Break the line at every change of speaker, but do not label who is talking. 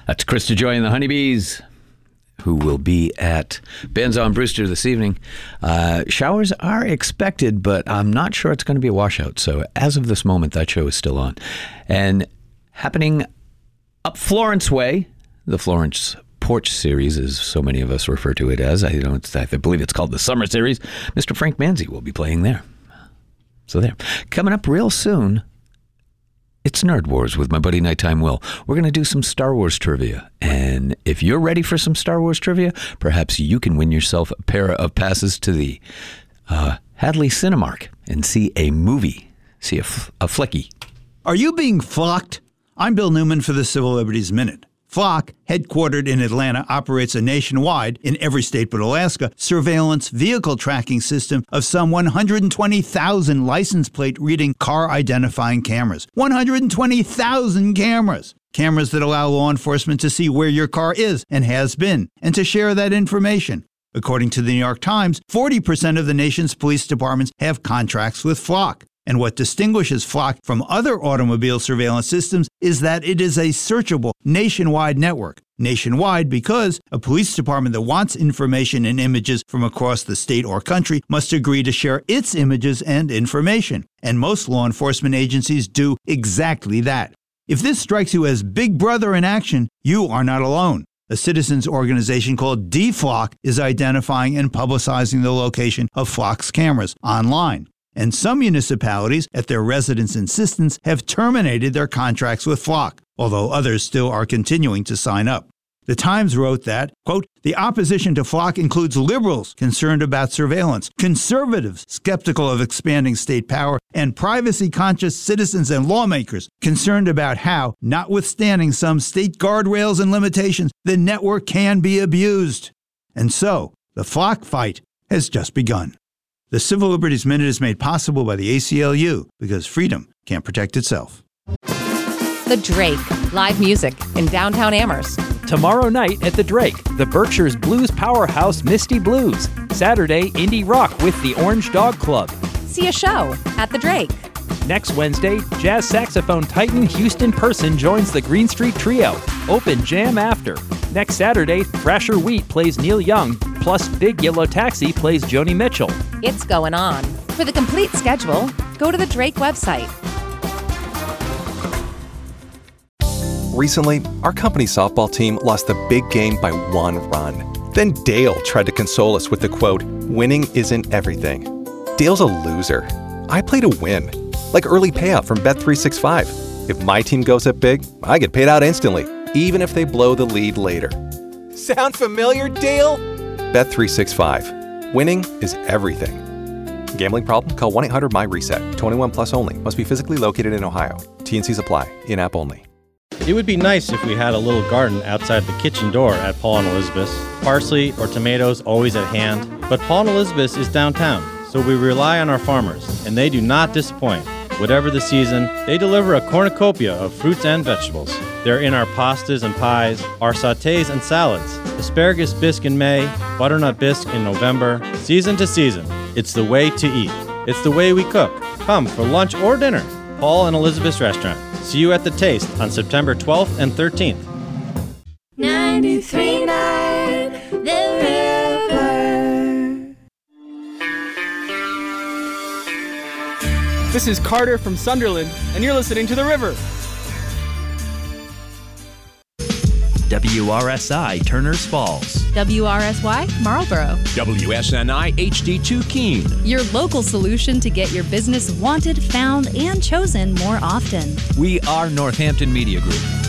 That's Krista Joy and the Honeybees, who will be at Ben's on Brewster this evening. Showers are expected, but I'm not sure it's going to be a washout. So as of this moment, that show is still on. And happening up Florence Way, the Florence Porch Series, as so many of us refer to it as. I believe it's called the Summer Series. Mr. Frank Manzi will be playing there. So there. Coming up real soon, it's Nerd Wars with my buddy Nighttime Will. We're going to do some Star Wars trivia. And if you're ready for some Star Wars trivia, perhaps you can win yourself a pair of passes to the Hadley Cinemark and see a movie, see a flicky.
Are you being flocked? I'm Bill Newman for the Civil Liberties Minute. Flock, headquartered in Atlanta, operates a nationwide, in every state but Alaska, surveillance vehicle tracking system of some 120,000 license plate reading car identifying cameras. 120,000 cameras! Cameras that allow law enforcement to see where your car is and has been, and to share that information. According to the New York Times, 40% of the nation's police departments have contracts with Flock. And what distinguishes Flock from other automobile surveillance systems is that it is a searchable nationwide network. Nationwide because a police department that wants information and images from across the state or country must agree to share its images and information. And most law enforcement agencies do exactly that. If this strikes you as Big Brother in action, you are not alone. A citizens organization called DFlock is identifying and publicizing the location of Flock's cameras online. And some municipalities, at their residents' insistence, have terminated their contracts with Flock, although others still are continuing to sign up. The Times wrote that, quote, the opposition to Flock includes liberals concerned about surveillance, conservatives skeptical of expanding state power, and privacy-conscious citizens and lawmakers concerned about how, notwithstanding some state guardrails and limitations, the network can be abused. And so, the Flock fight has just begun. The Civil Liberties Minute is made possible by the ACLU because freedom can't protect itself.
The Drake, live music in downtown Amherst.
Tomorrow night at the Drake, the Berkshire's blues powerhouse Misty Blues. Saturday, indie rock with the Orange Dog Club.
See a show at the Drake.
Next Wednesday, jazz saxophone titan Houston Person joins the Green Street Trio. Open jam after. Next Saturday, Thrasher Wheat plays Neil Young, plus Big Yellow Taxi plays Joni Mitchell.
It's going on. For the complete schedule, go to the Drake website.
Recently, our company's softball team lost the big game by 1 run. Then Dale tried to console us with the quote, winning isn't everything. Dale's a loser. I play to win. Like early payout from Bet365. If my team goes up big, I get paid out instantly, even if they blow the lead later. Sound familiar, Dale? Bet365. Winning is everything. Gambling problem? Call 1-800-MY-RESET. 21 plus only. Must be physically located in Ohio. T&Cs apply. In-app only.
It would be nice if we had a little garden outside the kitchen door at Paul and Elizabeth's. Parsley or tomatoes always at hand. But Paul and Elizabeth's is downtown, so we rely on our farmers, and they do not disappoint. Whatever the season, they deliver a cornucopia of fruits and vegetables. They're in our pastas and pies, our sautés and salads, asparagus bisque in May, butternut bisque in November, season to season. It's the way to eat. It's the way we cook. Come for lunch or dinner. Paul and Elizabeth's Restaurant. See you at The Taste on September 12th and 13th.
93.9 The River.
This is Carter from Sunderland, and you're listening to The River.
WRSI Turners Falls.
WRSY Marlboro.
WSNI HD2 Keene.
Your local solution to get your business wanted, found, and chosen more often.
We are Northampton Media Group.